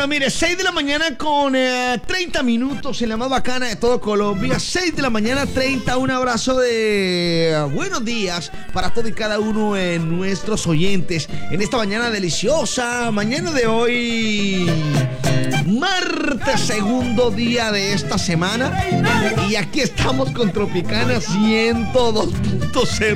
mire, 6 de la mañana con 30 minutos en la más bacana de todo Colombia. 6 de la mañana 30, un abrazo de buenos días para todos y cada uno de nuestros oyentes en esta mañana deliciosa, mañana de hoy, martes, segundo día de esta semana. Y aquí estamos con Tropicana 102.0